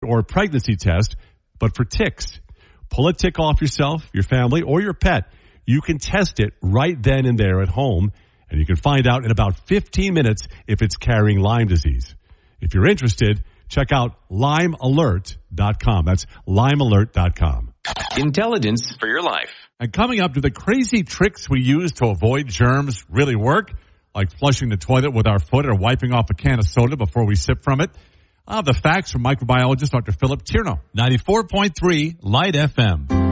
or pregnancy test, but for ticks. Pull a tick off yourself, your family, or your pet. You can test it right then and there at home, and you can find out in about 15 minutes if it's carrying Lyme disease. If you're interested, check out LymeAlert.com. That's LymeAlert.com. Intelligence for your life. And coming up, do the crazy tricks we use to avoid germs really work? Like flushing the toilet with our foot or wiping off a can of soda before we sip from it? I'll have the facts from microbiologist Dr. Philip Tierno. 94.3 Light FM.